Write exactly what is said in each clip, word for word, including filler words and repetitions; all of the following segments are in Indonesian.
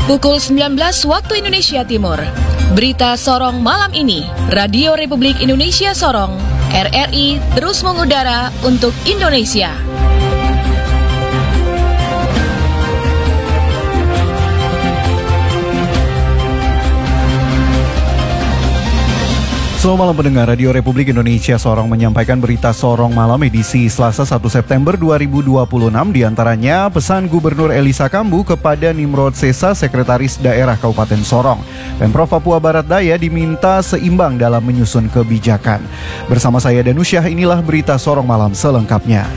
Pukul sembilan belas waktu Indonesia Timur. Berita Sorong malam ini, Radio Republik Indonesia Sorong, R R I terus mengudara untuk Indonesia. Selamat malam pendengar, Radio Republik Indonesia Sorong menyampaikan berita Sorong malam edisi Selasa satu September dua ribu dua puluh enam. Di antaranya pesan Gubernur Elisa Kambu kepada Nimrod Sesa, Sekretaris Daerah Kabupaten Sorong. Pemprov Papua Barat Daya diminta seimbang dalam menyusun kebijakan. Bersama saya Danusyah, inilah berita Sorong malam selengkapnya.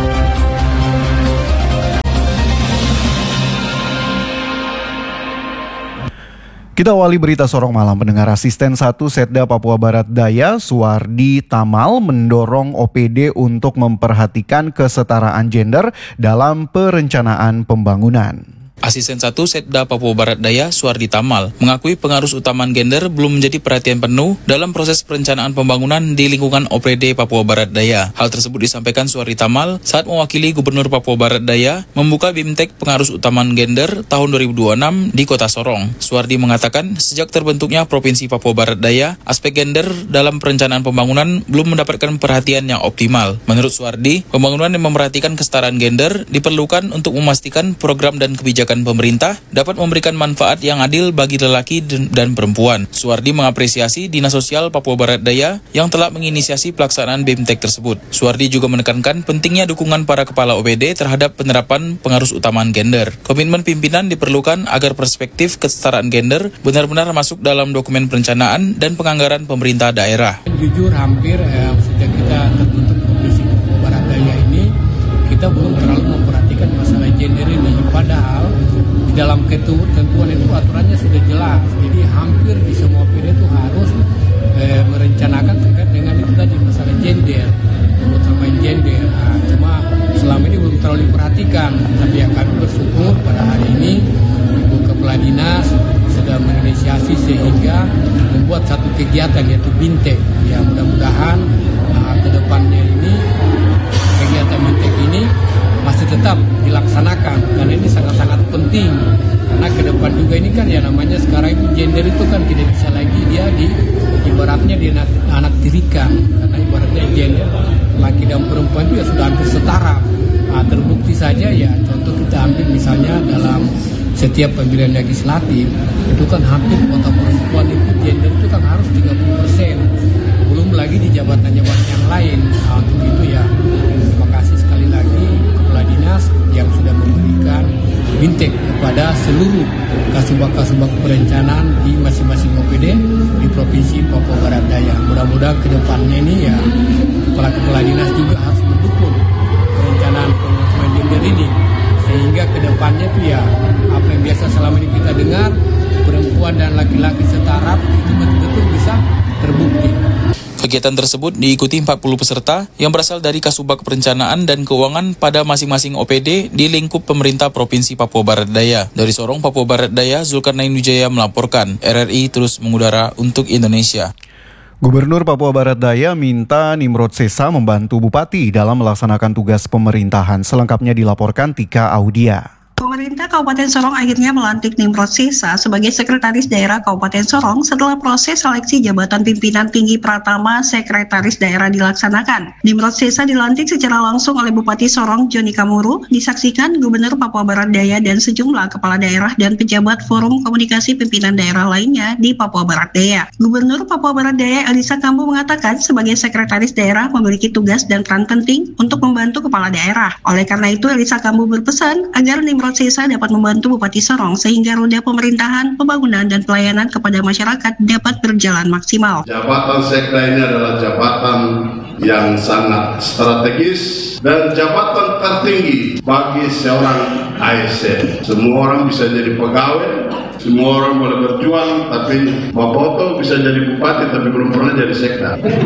Kita awali berita Sorong malam pendengar. Asisten satu Setda Papua Barat Daya, Suwardi Tamal, mendorong O P D untuk memperhatikan kesetaraan gender dalam perencanaan pembangunan. Asisten satu Setda Papua Barat Daya, Suwardi Tamal, mengakui pengaruh utama gender belum menjadi perhatian penuh dalam proses perencanaan pembangunan di lingkungan O P D Papua Barat Daya. Hal tersebut disampaikan Suwardi Tamal saat mewakili Gubernur Papua Barat Daya membuka Bimtek Pengaruh Utama Gender tahun dua ribu dua puluh enam di Kota Sorong. Suwardi mengatakan sejak terbentuknya Provinsi Papua Barat Daya, aspek gender dalam perencanaan pembangunan belum mendapatkan perhatian yang optimal. Menurut Suwardi, pembangunan yang memperhatikan kesetaraan gender diperlukan untuk memastikan program dan kebijakan pemerintah dapat memberikan manfaat yang adil bagi lelaki dan perempuan. Suwardi mengapresiasi Dinas Sosial Papua Barat Daya yang telah menginisiasi pelaksanaan Bimtek tersebut. Suwardi juga menekankan pentingnya dukungan para kepala O P D terhadap penerapan pengaruh utamaan gender. Komitmen pimpinan diperlukan agar perspektif kesetaraan gender benar-benar masuk dalam dokumen perencanaan dan penganggaran pemerintah daerah. Jujur hampir eh, sejak kita terbentuk Provinsi Papua Barat Daya ini, kita belum terlalu memperhatikan masalah gender ini. Padahal di dalam ketentuan itu aturannya sudah jelas. Jadi hampir di semua O P D itu harus eh, merencanakan terkait dengan itu tadi masalah gender, terutama gender. Nah, cuma selama ini belum terlalu diperhatikan. Tapi ya kami bersyukur pada hari ini Ibu Kepala Dinas sudah menginisiasi sehingga membuat satu kegiatan yaitu Bimtek. Ya mudah-mudahan nah, ke depannya ini kegiatan Bimtek ini masih tetap dilaksanakan karena ini sangat-sangat penting, karena ke depan juga ini kan ya namanya sekarang ini gender itu kan tidak bisa lagi dia di ibaratnya di anak, anak tirikan, karena ibaratnya gender laki dan perempuan itu ya sudah hampir setara. Nah, terbukti saja ya contoh kita ambil misalnya dalam setiap pemilihan legislatif itu kan hampir kuota perempuan itu gender itu kan harus tiga puluh persen, belum lagi di jabatan-jabatan yang lain. Nah, untuk itu ya terima kasih sekali lagi Kepala Dinas yang sudah memberikan Bimtek kepada seluruh kasubag-kasubag perencanaan di masing-masing O P D di Provinsi Papua Barat Daya. Mudah-mudahan ke depannya ini ya kepala-kepala dinas juga harus mendukung perencanaan pengusuhan gender ini, sehingga ke depannya itu ya apa yang biasa selama ini kita dengar perempuan dan laki-laki setara itu betul-betul bisa terbukti. Kegiatan tersebut diikuti empat puluh peserta yang berasal dari Kasubag Perencanaan dan Keuangan pada masing-masing O P D di lingkup pemerintah Provinsi Papua Barat Daya. Dari Sorong, Papua Barat Daya, Zulkarnain Wijaya melaporkan. R R I terus mengudara untuk Indonesia. Gubernur Papua Barat Daya minta Nimrod Sesa membantu Bupati dalam melaksanakan tugas pemerintahan. Selengkapnya dilaporkan Tika Audia. Pemerintah Kabupaten Sorong akhirnya melantik Nimrod Sesa sebagai Sekretaris Daerah Kabupaten Sorong setelah proses seleksi jabatan pimpinan tinggi Pratama Sekretaris Daerah dilaksanakan. Nimrod Sesa dilantik secara langsung oleh Bupati Sorong Joni Kamuru, disaksikan Gubernur Papua Barat Daya dan sejumlah kepala daerah dan pejabat Forum Komunikasi Pimpinan Daerah lainnya di Papua Barat Daya. Gubernur Papua Barat Daya Elisa Kambu mengatakan sebagai Sekretaris Daerah memiliki tugas dan peran penting untuk membantu kepala daerah. Oleh karena itu Elisa Kambu berpesan agar Nimrod Sesa dapat membantu Bupati Sorong sehingga roda pemerintahan, pembangunan, dan pelayanan kepada masyarakat dapat berjalan maksimal. Jabatan Sekda ini adalah jabatan yang sangat strategis dan jabatan tertinggi bagi seorang A S N. Semua orang bisa jadi pegawai, semua orang boleh berjuang, tapi Bapak Oto bisa jadi bupati tapi belum pernah jadi sekda.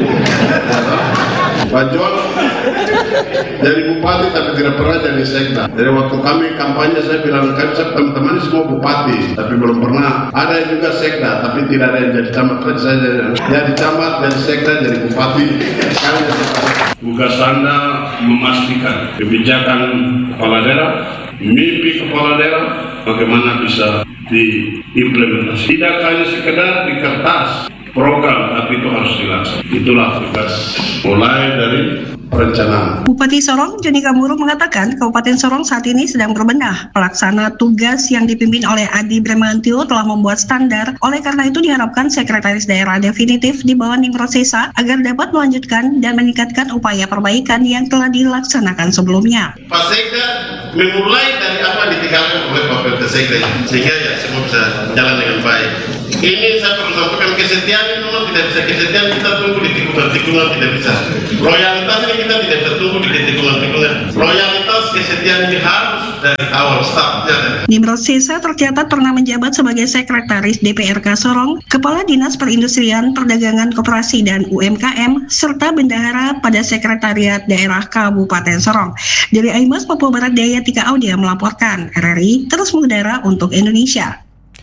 Pak John jadi bupati tapi tidak pernah jadi sekda. Jadi waktu kami kampanye saya bilang kami teman-teman semua bupati tapi belum pernah. Ada juga sekda tapi tidak ada yang jadi camat. Saya jadi, jadi camat, jadi sekda, jadi bupati. Tugas Anda memastikan kebijakan kepala daerah, mimpi kepala daerah bagaimana bisa diimplementasi. Tidak hanya sekedar di kertas program, tapi itu harus dilaksanakan. Itulah tugas mulai dari perencanaan. Bupati Sorong, Joni Kamuru mengatakan Kabupaten Sorong saat ini sedang berbenah. Pelaksana tugas yang dipimpin oleh Adi Bremantio telah membuat standar. Oleh karena itu diharapkan Sekretaris Daerah definitif di bawah Nimrod Sesa agar dapat melanjutkan dan meningkatkan upaya perbaikan yang telah dilaksanakan sebelumnya. Pak Sekda memulai dari apa ditinggalkan oleh Pak P L T Sekda, sehingga ya semua bisa jalan dengan baik. Ini saya perlu sampaikan, kesetiaan ini memang tidak bisa. Kesetiaan kita tunggu di tikungan-tikungan, tidak bisa. Loyalitas ini kita tidak bisa tunggu di tikungan-tikungan. Loyalitas, kesetiaan ini harus dari awal startnya. Nimrod Sesa tercatat pernah menjabat sebagai Sekretaris D P R K Sorong, Kepala Dinas Perindustrian, Perdagangan, Koperasi, dan U M K M, serta Bendahara pada Sekretariat Daerah Kabupaten Sorong. Dari Aimas, Papua Barat Daya, Tika Audia melaporkan. R R I terus mengudara untuk Indonesia.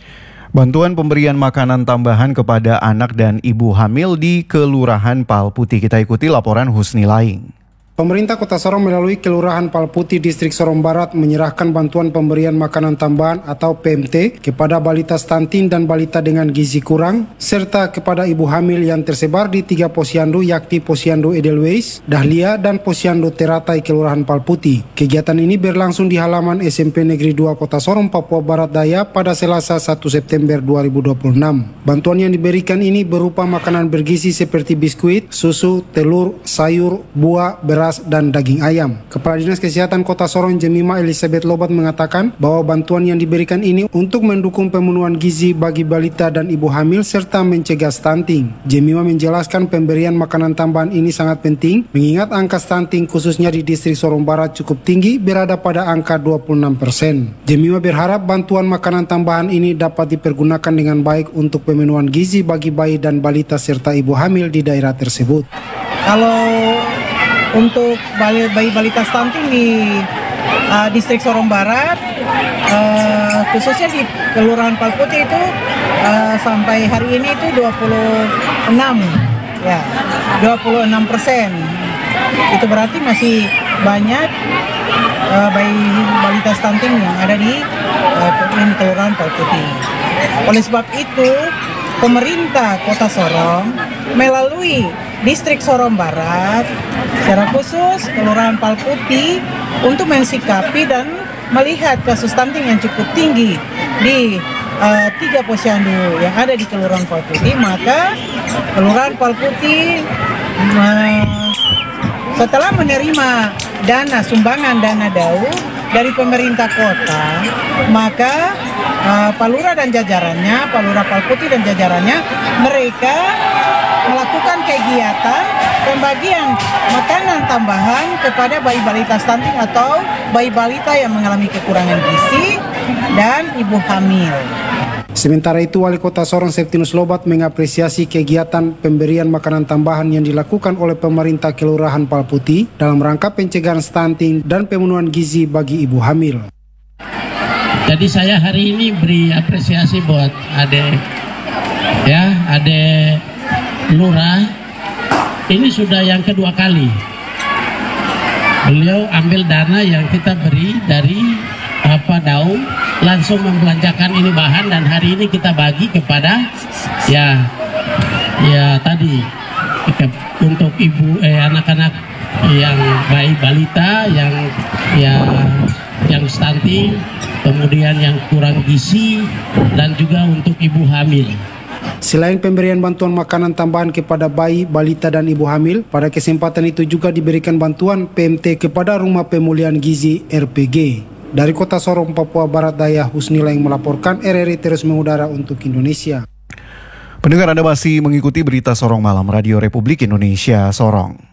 Bantuan pemberian makanan tambahan kepada anak dan ibu hamil di Kelurahan Palputi. Kita ikuti laporan Husni Laing. Pemerintah Kota Sorong melalui Kelurahan Palputi Distrik Sorong Barat menyerahkan bantuan pemberian makanan tambahan atau P M T kepada balita stunting dan balita dengan gizi kurang, serta kepada ibu hamil yang tersebar di tiga posyandu yakni Posyandu Edelweiss, Dahlia, dan Posyandu Teratai Kelurahan Palputi. Kegiatan ini berlangsung di halaman S M P Negeri dua Kota Sorong, Papua Barat Daya pada Selasa satu September dua ribu dua puluh enam. Bantuan yang diberikan ini berupa makanan bergizi seperti biskuit, susu, telur, sayur, buah, beras, dan daging ayam. Kepala Dinas Kesehatan Kota Sorong Jemima Elizabeth Lobat mengatakan bahwa bantuan yang diberikan ini untuk mendukung pemenuhan gizi bagi balita dan ibu hamil serta mencegah stunting. Jemima menjelaskan pemberian makanan tambahan ini sangat penting mengingat angka stunting khususnya di distrik Sorong Barat cukup tinggi, berada pada angka dua puluh enam persen. Jemima berharap bantuan makanan tambahan ini dapat dipergunakan dengan baik untuk pemenuhan gizi bagi bayi dan balita serta ibu hamil di daerah tersebut. Kalau untuk bayi, bayi balita stunting di uh, distrik Sorong Barat, uh, khususnya di Kelurahan Palputi itu uh, sampai hari ini itu dua puluh enam, ya, dua puluh enam persen. Itu berarti masih banyak uh, bayi balita stunting yang ada di uh, Kelurahan Palputi. Oleh sebab itu, pemerintah Kota Sorong melalui Distrik Sorong Barat, secara khusus Kelurahan Palputi, untuk mensikapi dan melihat kasus stunting yang cukup tinggi di uh, tiga posyandu yang ada di Kelurahan Palputi, maka Kelurahan Palputi uh, setelah menerima dana sumbangan dana D A U dari pemerintah kota, maka uh, Palura dan jajarannya, Palura Palputi dan jajarannya, mereka melakukan kegiatan pembagian makanan tambahan kepada bayi balita stunting atau bayi balita yang mengalami kekurangan gizi dan ibu hamil. Sementara itu, Wali Kota Sorong Septinus Lobat mengapresiasi kegiatan pemberian makanan tambahan yang dilakukan oleh pemerintah Kelurahan Palputi dalam rangka pencegahan stunting dan pemenuhan gizi bagi ibu hamil. Jadi saya hari ini beri apresiasi buat Ade, ya, Ade Lurah. Ini sudah yang kedua kali beliau ambil dana yang kita beri dari apa D A U, langsung membelanjakan ini bahan, dan hari ini kita bagi kepada ya ya tadi untuk ibu eh, anak-anak yang bayi balita yang ya yang stunting, kemudian yang kurang gizi, dan juga untuk ibu hamil. Selain pemberian bantuan makanan tambahan kepada bayi, balita, dan ibu hamil, pada kesempatan itu juga diberikan bantuan P M T kepada Rumah Pemulihan Gizi R P G. Dari Kota Sorong, Papua Barat Daya, Husni Laing melaporkan. R R I terus mengudara untuk Indonesia. Pendengar, Anda masih mengikuti berita Sorong Malam Radio Republik Indonesia Sorong.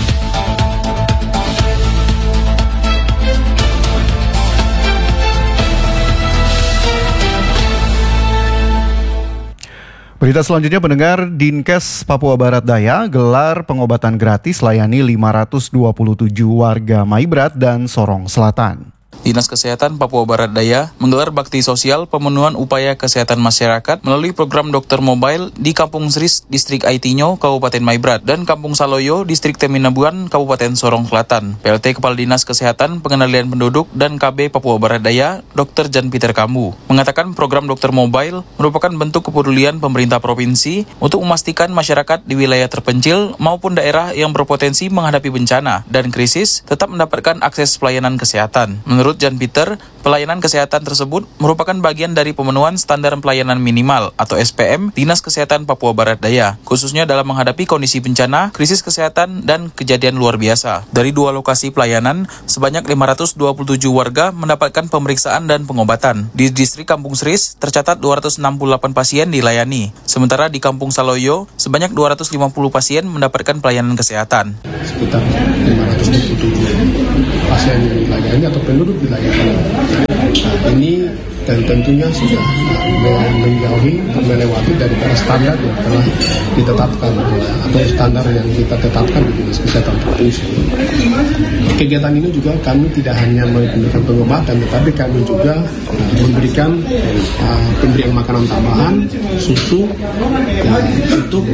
Berita selanjutnya, pendengar, Dinkes Papua Barat Daya gelar pengobatan gratis layani lima ratus dua puluh tujuh warga Maibrat dan Sorong Selatan. Dinas Kesehatan Papua Barat Daya menggelar bakti sosial pemenuhan upaya kesehatan masyarakat melalui program dokter mobile di Kampung Seris, Distrik Aitinyo, Kabupaten Maibrat, dan Kampung Saloyo, Distrik Teminabuan, Kabupaten Sorong Selatan. P L T Kepala Dinas Kesehatan Pengendalian Penduduk dan K B Papua Barat Daya, Dokter Jan Peter Kambu, mengatakan program dokter mobile merupakan bentuk kepedulian pemerintah provinsi untuk memastikan masyarakat di wilayah terpencil maupun daerah yang berpotensi menghadapi bencana dan krisis tetap mendapatkan akses pelayanan kesehatan. Menurut Jan Peter, pelayanan kesehatan tersebut merupakan bagian dari pemenuhan standar pelayanan minimal atau S P M Dinas Kesehatan Papua Barat Daya, khususnya dalam menghadapi kondisi bencana, krisis kesehatan, dan kejadian luar biasa. Dari dua lokasi pelayanan, sebanyak lima ratus dua puluh tujuh warga mendapatkan pemeriksaan dan pengobatan. Di distrik Kampung Seris, tercatat dua ratus enam puluh delapan pasien dilayani. Sementara di Kampung Saloyo, sebanyak dua ratus lima puluh pasien mendapatkan pelayanan kesehatan. Sekitar lima ratus dua puluh tujuh pasien yang dilayani atau penduduk dilayani. Nah, ini dan tentunya sudah menjauhi melewati daripada standar yang telah ditetapkan atau standar yang kita tetapkan di Dinas Kesehatan Provinsi. Kegiatan ini juga kami tidak hanya memberikan pengobatan, tetapi kami juga memberikan uh, pemberian makanan tambahan, susu ya, untuk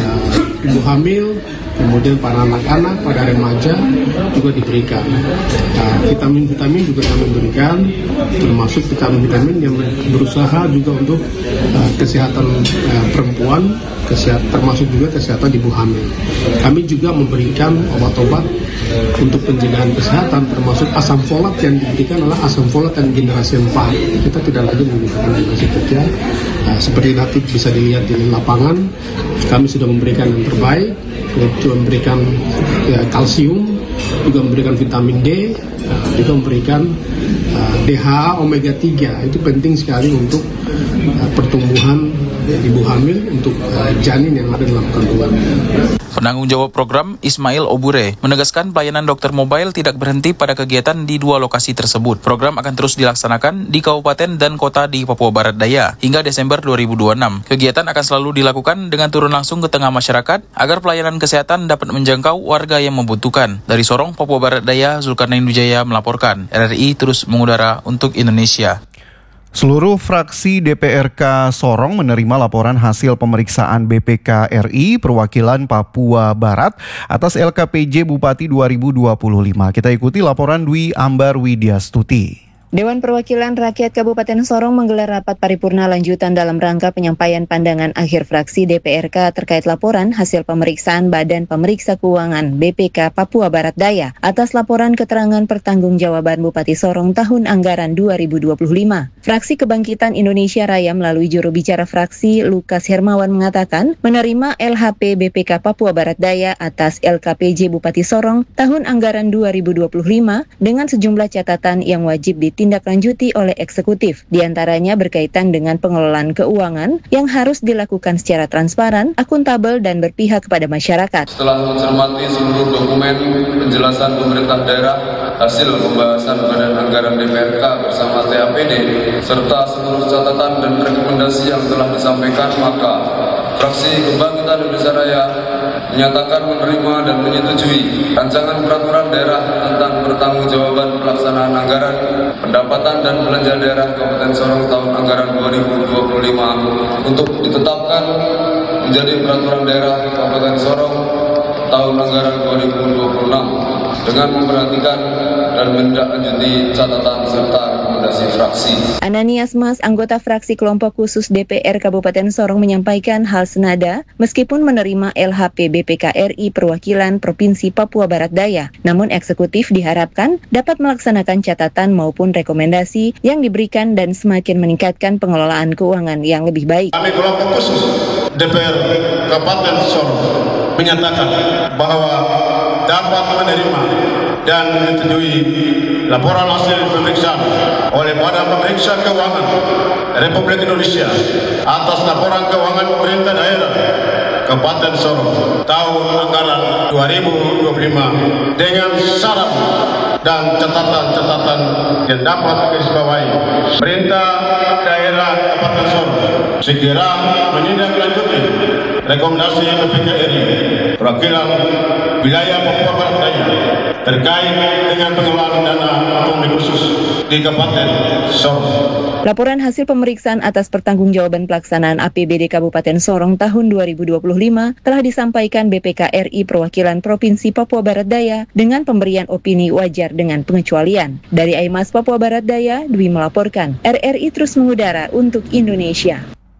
uh, ibu hamil, kemudian para anak-anak, pada remaja juga diberikan. Nah, vitamin-vitamin juga kami berikan, termasuk vitamin-vitamin yang berusaha juga untuk uh, kesehatan uh, perempuan, kesehatan, termasuk juga kesehatan ibu hamil. Kami juga memberikan obat-obat untuk pencegahan kesehatan, termasuk asam folat yang diberikan adalah asam folat yang generasi empat. Kita tidak lagi menggunakan generasi tiga. Nah, seperti nanti bisa dilihat di lapangan, kami sudah memberikan yang terbaik, yaitu memberikan ya, kalsium, juga memberikan vitamin D, uh, juga memberikan uh, D H A omega tiga. Itu penting sekali untuk uh, pertumbuhan ibu hamil, untuk uh, janin yang ada dalam kandungan. Penanggung jawab program Ismail Obure menegaskan pelayanan dokter mobile tidak berhenti pada kegiatan di dua lokasi tersebut. Program akan terus dilaksanakan di kabupaten dan kota di Papua Barat Daya hingga Desember dua ribu dua puluh enam. Kegiatan akan selalu dilakukan dengan turun langsung ke tengah masyarakat agar pelayanan kesehatan dapat menjangkau warga yang membutuhkan. Dari Sorong, Papua Barat Daya, Zulkarnain Wijaya melaporkan. R R I terus mengudara untuk Indonesia. Seluruh fraksi D P R K Sorong menerima laporan hasil pemeriksaan B P K R I Perwakilan Papua Barat atas L K P J Bupati dua ribu dua puluh lima. Kita ikuti laporan Dwi Ambar Widyastuti. Dewan Perwakilan Rakyat Kabupaten Sorong menggelar rapat paripurna lanjutan dalam rangka penyampaian pandangan akhir fraksi D P R K terkait laporan hasil pemeriksaan Badan Pemeriksa Keuangan B P K Papua Barat Daya atas laporan keterangan pertanggungjawaban Bupati Sorong tahun anggaran dua ribu dua puluh lima. Fraksi Kebangkitan Indonesia Raya melalui juru bicara fraksi Lukas Hermawan mengatakan menerima L H P B P K Papua Barat Daya atas L K P J Bupati Sorong tahun anggaran dua ribu dua puluh lima dengan sejumlah catatan yang wajib ditindak ditindaklanjuti oleh eksekutif, diantaranya berkaitan dengan pengelolaan keuangan yang harus dilakukan secara transparan, akuntabel, dan berpihak kepada masyarakat. Setelah mencermati seluruh dokumen penjelasan pemerintah daerah, hasil pembahasan Badan Anggaran D P R K bersama T A P D, serta seluruh catatan dan rekomendasi yang telah disampaikan, maka fraksi Kebangkitan Indonesia Raya menyatakan menerima dan menyetujui rancangan peraturan daerah tentang pertanggungjawaban pelaksanaan anggaran pendapatan dan belanja daerah Kabupaten Sorong tahun anggaran dua ribu dua puluh lima untuk ditetapkan menjadi peraturan daerah Kabupaten Sorong tahun anggaran dua ribu dua puluh enam dengan memperhatikan dan menindaklanjuti catatan serta rekomendasi fraksi. Ananias Mas, anggota fraksi kelompok khusus D P R Kabupaten Sorong menyampaikan hal senada meskipun menerima L H P B P K R I Perwakilan Provinsi Papua Barat Daya. Namun eksekutif diharapkan dapat melaksanakan catatan maupun rekomendasi yang diberikan dan semakin meningkatkan pengelolaan keuangan yang lebih baik. Kami kelompok khusus D P R Kabupaten Sorong menyatakan bahwa dapat menerima dan menyetujui laporan hasil pemeriksaan oleh Badan Pemeriksa Keuangan Republik Indonesia atas laporan keuangan pemerintah daerah Kabupaten Sorong tahun anggaran dua ribu dua puluh lima dengan syarat dan catatan-catatan yang dapat digarisbawahi. Pemerintah daerah Kabupaten Sorong segera menindaklanjuti rekomendasi B P K R I perwakilan wilayah Papua Barat Daya terkait dengan pengelolaan dana otonomi khusus di Kabupaten Sorong. Laporan hasil pemeriksaan atas pertanggungjawaban pelaksanaan A P B D Kabupaten Sorong tahun dua ribu dua puluh lima telah disampaikan B P K R I Perwakilan Provinsi Papua Barat Daya dengan pemberian opini wajar dengan pengecualian. Dari Aimas Papua Barat Daya, Dwi melaporkan. R R I terus mengudara untuk Indonesia.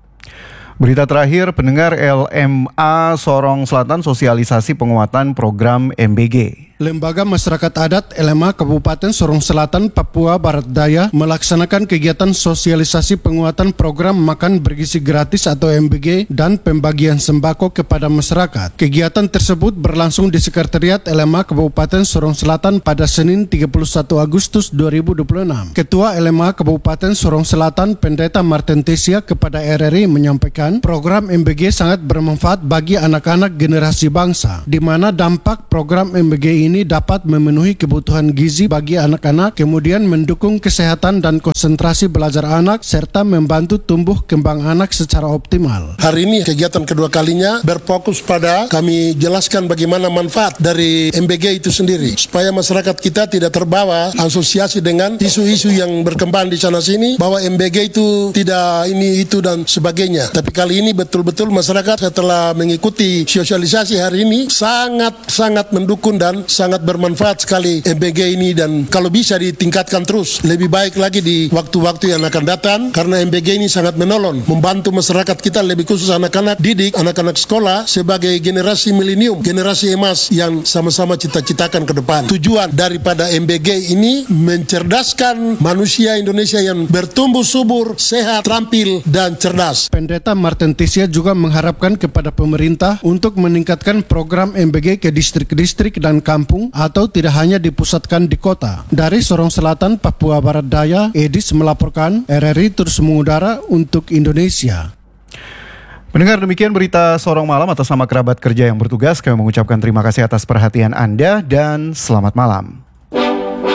Berita terakhir, pendengar, L M A Sorong Selatan sosialisasi penguatan program M B G. Lembaga Masyarakat Adat L M A Kabupaten Sorong Selatan, Papua Barat Daya melaksanakan kegiatan sosialisasi penguatan program makan bergizi gratis atau M B G dan pembagian sembako kepada masyarakat. Kegiatan tersebut berlangsung di Sekretariat L M A Kabupaten Sorong Selatan pada Senin tiga puluh satu Agustus dua ribu dua puluh enam. Ketua L M A Kabupaten Sorong Selatan, Pendeta Martin Tesia kepada R R I menyampaikan program M B G sangat bermanfaat bagi anak-anak generasi bangsa, di mana dampak program M B G ini ini dapat memenuhi kebutuhan gizi bagi anak-anak, kemudian mendukung kesehatan dan konsentrasi belajar anak, serta membantu tumbuh kembang anak secara optimal. Hari ini kegiatan kedua kalinya berfokus pada kami jelaskan bagaimana manfaat dari M B G itu sendiri, supaya masyarakat kita tidak terbawa asosiasi dengan isu-isu yang berkembang di sana-sini, bahwa M B G itu tidak ini, itu, dan sebagainya. Tapi kali ini betul-betul masyarakat setelah mengikuti sosialisasi hari ini sangat-sangat mendukung dan sangat bermanfaat sekali M B G ini, dan kalau bisa ditingkatkan terus lebih baik lagi di waktu-waktu yang akan datang, karena M B G ini sangat menolong membantu masyarakat kita, lebih khusus anak-anak didik, anak-anak sekolah sebagai generasi milenium, generasi emas yang sama-sama cita-citakan ke depan. Tujuan daripada M B G ini mencerdaskan manusia Indonesia yang bertumbuh subur, sehat, terampil, dan cerdas. Pendeta Martin Tesia juga mengharapkan kepada pemerintah untuk meningkatkan program M B G ke distrik-distrik dan kampung, atau tidak hanya dipusatkan di kota. Dari Sorong Selatan, Papua Barat Daya, Edis melaporkan. R R I terus mengudara untuk Indonesia. Mendengar demikian berita Sorong Malam, atas nama kerabat kerja yang bertugas, kami mengucapkan terima kasih atas perhatian Anda dan selamat malam.